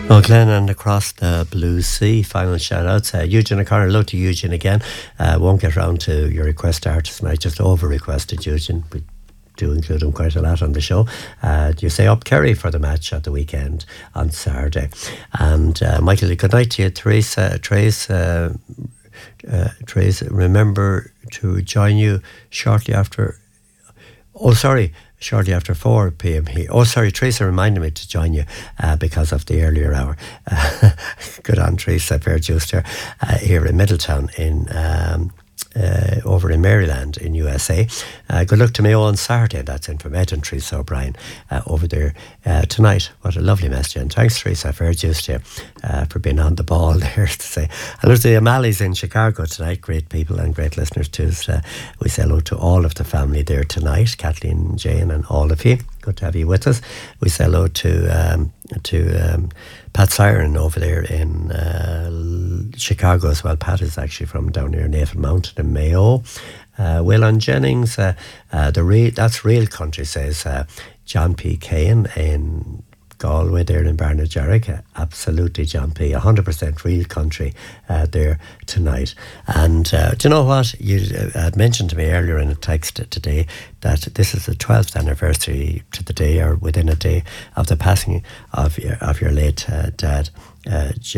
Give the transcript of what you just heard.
Oh, Glenn and across the blue sea. Final shout outs. Eugene O'Connor, hello to Eugene again. Won't get round to your request artist tonight, just over requested Eugene. We do include him quite a lot on the show. You say up Kerry for the match at the weekend on Saturday. And Michael, good night to you. Trace, remember to join you shortly after. Oh, sorry. Shortly after 4 p.m. Teresa reminded me to join you because of the earlier hour. Good on, Teresa, fair juice there. Here in Middletown over in Maryland in USA. Good luck to Mayo on Saturday. That's in from Ed and Teresa O'Brien over there tonight. What a lovely message. And thanks, Teresa, fair juice to you for being on the ball there to say. And there's the O'Malley's in Chicago tonight. Great people and great listeners too. So we say hello to all of the family there tonight. Kathleen, Jane and all of you. Good to have you with us. We say hello to Pat Siren over there in Chicago as well. Pat is actually from down near Naval Mountain in Mayo. Willan Jennings, that's real country, says John P. Kane in Galway there in Barnajarrick. Absolutely, John P. 100% real country there tonight. And do you know what? You had mentioned to me earlier in a text today that this is the 12th anniversary to the day, or within a day, of the passing of your late dad,